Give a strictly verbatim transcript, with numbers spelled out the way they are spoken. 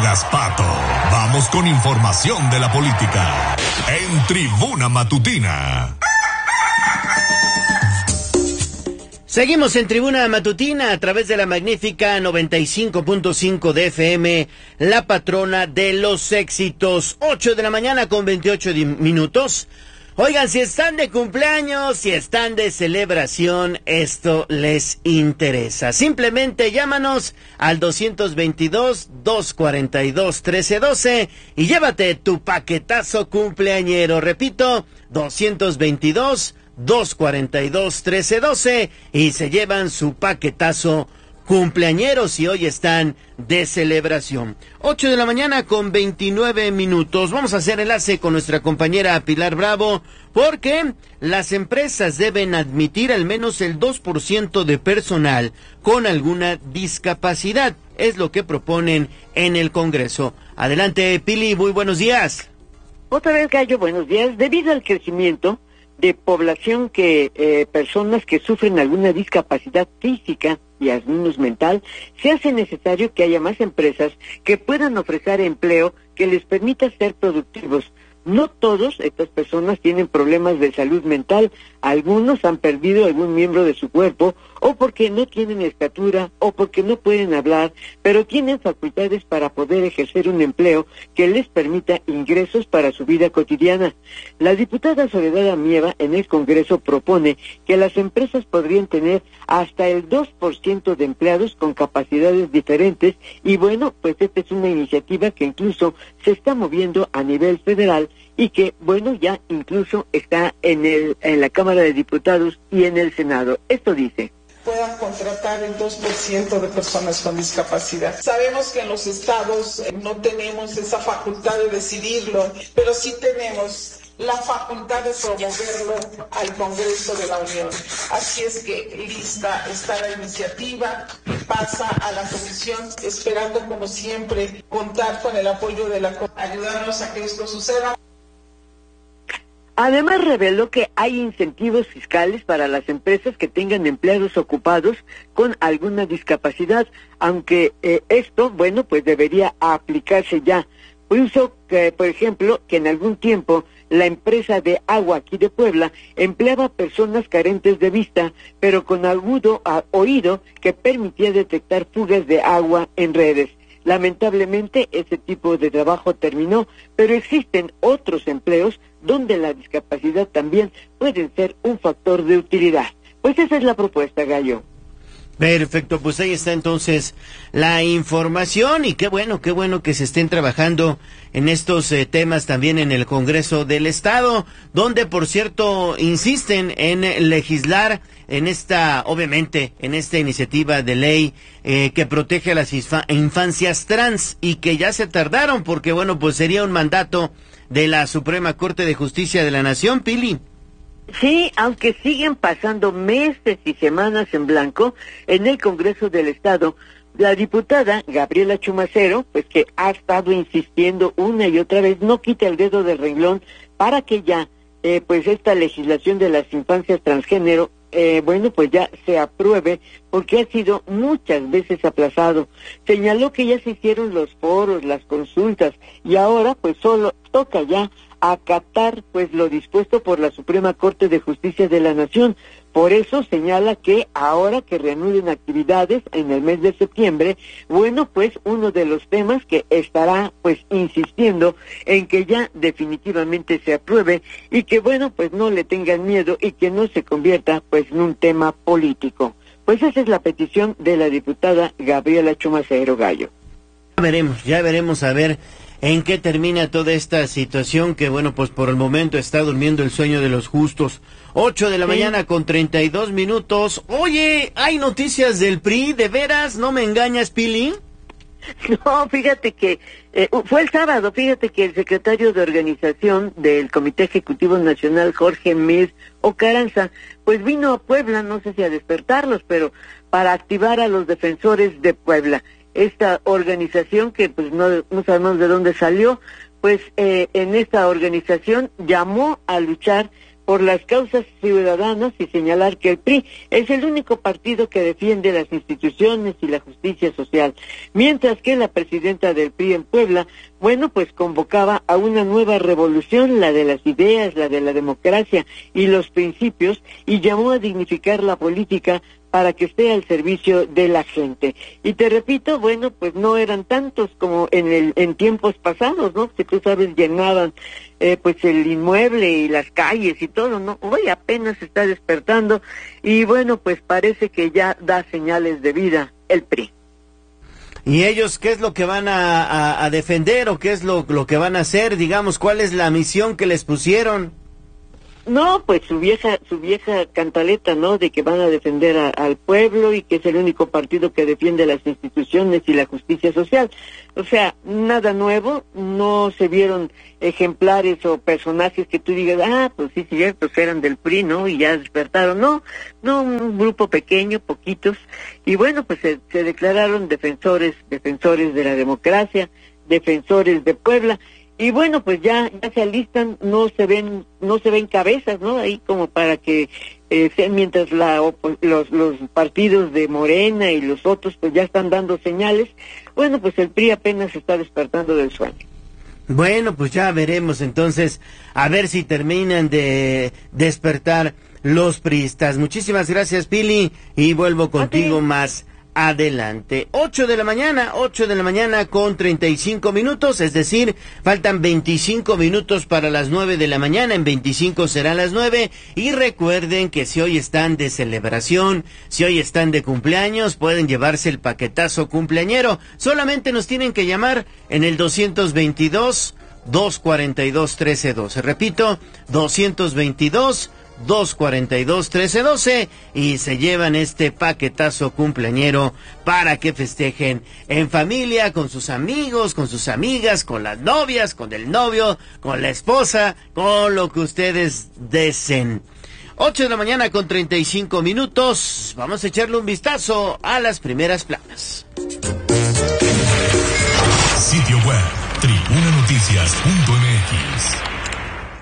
Mientras, Pato, vamos con información de la política en Tribuna Matutina. Seguimos en Tribuna Matutina a través de la magnífica noventa y cinco punto cinco de F M, la patrona de los éxitos. Ocho de la mañana con veintiocho minutos. Oigan, si están de cumpleaños, si están de celebración, esto les interesa. Simplemente llámanos al doscientos veintidós, doscientos cuarenta y dos, trece doce y llévate tu paquetazo cumpleañero. Repito, doscientos veintidós, doscientos cuarenta y dos, trece doce y se llevan su paquetazo cumpleañeros y hoy están de celebración. Ocho de la mañana con veintinueve minutos. Vamos a hacer enlace con nuestra compañera Pilar Bravo porque las empresas deben admitir al menos el dos por ciento de personal con alguna discapacidad. Es lo que proponen en el Congreso. Adelante, Pili, muy buenos días. Otra vez, Gallo, buenos días. Debido al crecimiento de población que eh, personas que sufren alguna discapacidad física y al menos mental, se hace necesario que haya más empresas que puedan ofrecer empleo que les permita ser productivos. No todos estas personas tienen problemas de salud mental, algunos han perdido algún miembro de su cuerpo, o porque no tienen estatura, o porque no pueden hablar, pero tienen facultades para poder ejercer un empleo que les permita ingresos para su vida cotidiana. La diputada Soledad Amieva en el Congreso propone que las empresas podrían tener hasta el dos por ciento de empleados con capacidades diferentes, y bueno, pues esta es una iniciativa que incluso se está moviendo a nivel federal, y que, bueno, ya incluso está en el en la Cámara de Diputados y en el Senado. Esto dice: puedan contratar el dos por ciento de personas con discapacidad. Sabemos que en los estados eh, no tenemos esa facultad de decidirlo, pero sí tenemos la facultad de promoverlo al Congreso de la Unión. Así es que lista está la iniciativa, pasa a la comisión, esperando como siempre contar con el apoyo de la comisión, ayudarnos a que esto suceda. Además, reveló que hay incentivos fiscales para las empresas que tengan empleados ocupados con alguna discapacidad, aunque eh, esto, bueno, pues debería aplicarse ya. Puso que, por ejemplo, que en algún tiempo la empresa de agua aquí de Puebla empleaba personas carentes de vista, pero con agudo a, oído que permitía detectar fugas de agua en redes. Lamentablemente, ese tipo de trabajo terminó, pero existen otros empleos donde la discapacidad también puede ser un factor de utilidad. Pues esa es la propuesta, Gallo. Perfecto, pues ahí está entonces la información y qué bueno, qué bueno que se estén trabajando en estos eh, temas también en el Congreso del Estado, donde por cierto insisten en legislar en esta, obviamente, en esta iniciativa de ley eh, que protege a las infancias trans y que ya se tardaron porque bueno, pues sería un mandato de la Suprema Corte de Justicia de la Nación, Pili. Sí, aunque siguen pasando meses y semanas en blanco en el Congreso del Estado, la diputada Gabriela Chumacero, pues que ha estado insistiendo una y otra vez, no quita el dedo del renglón para que ya, eh, pues esta legislación de las infancias transgénero, eh, bueno, pues ya se apruebe, porque ha sido muchas veces aplazado. Señaló que ya se hicieron los foros, las consultas, y ahora pues solo toca ya acatar pues lo dispuesto por la Suprema Corte de Justicia de la Nación. Por eso señala que ahora que reanuden actividades en el mes de septiembre, bueno, pues uno de los temas que estará pues insistiendo en que ya definitivamente se apruebe y que bueno, pues no le tengan miedo y que no se convierta pues en un tema político. Pues esa es la petición de la diputada Gabriela Chumacero, Gallo. Ya veremos, ya veremos a ver en qué termina toda esta situación que, bueno, pues por el momento está durmiendo el sueño de los justos. Ocho de la sí. mañana con treinta y dos minutos. Oye, ¿hay noticias del P R I? ¿De veras? ¿No me engañas, Pili? No, fíjate que eh, fue el sábado, fíjate que el secretario de organización del Comité Ejecutivo Nacional, Jorge Mir Ocaranza, pues vino a Puebla, no sé si a despertarlos, pero para activar a los defensores de Puebla. Esta organización que pues no, no sabemos de dónde salió, pues eh, en esta organización llamó a luchar por las causas ciudadanas y señalar que el P R I es el único partido que defiende las instituciones y la justicia social, mientras que la presidenta del P R I en Puebla, bueno, pues convocaba a una nueva revolución, la de las ideas, la de la democracia y los principios, y llamó a dignificar la política para que esté al servicio de la gente. Y te repito, bueno, pues no eran tantos como en el en tiempos pasados, ¿no? Que tú sabes, llenaban eh, pues el inmueble y las calles y todo, ¿no? Hoy apenas se está despertando y bueno, pues parece que ya da señales de vida el P R I. ¿Y ellos qué es lo que van a, a, a defender o qué es lo, lo que van a hacer? Digamos, ¿cuál es la misión que les pusieron? No, pues su vieja su vieja cantaleta, ¿no? De que van a defender a, al pueblo y que es el único partido que defiende las instituciones y la justicia social. O sea, nada nuevo, no se vieron ejemplares o personajes que tú digas, ah, pues sí, cierto, eran del P R I, ¿no? Y ya despertaron. No, no, un grupo pequeño, poquitos. Y bueno, pues se, se declararon defensores, defensores de la democracia, defensores de Puebla. Y bueno, pues ya ya se alistan, no se ven no se ven cabezas, ¿no? Ahí como para que eh, sean, mientras la los los partidos de Morena y los otros pues ya están dando señales. Bueno, pues el P R I apenas está despertando del sueño. Bueno, pues ya veremos entonces a ver si terminan de despertar los priistas. Muchísimas gracias, Pili, y vuelvo contigo okay. más adelante. Ocho de la mañana, ocho de la mañana con treinta y cinco minutos, es decir, faltan veinticinco minutos para las nueve de la mañana, en veinticinco serán las nueve, y recuerden que si hoy están de celebración, si hoy están de cumpleaños, pueden llevarse el paquetazo cumpleañero, solamente nos tienen que llamar en el doscientos veintidós, doscientos cuarenta y dos, trece doce, repito, doscientos veintidós, doscientos cuarenta y dos, trece doce, y se llevan este paquetazo cumpleañero para que festejen en familia, con sus amigos, con sus amigas, con las novias, con el novio, con la esposa, con lo que ustedes deseen. Ocho de la mañana con treinta y cinco minutos, vamos a echarle un vistazo a las primeras planas. Sitio web, tribuna noticias punto m x.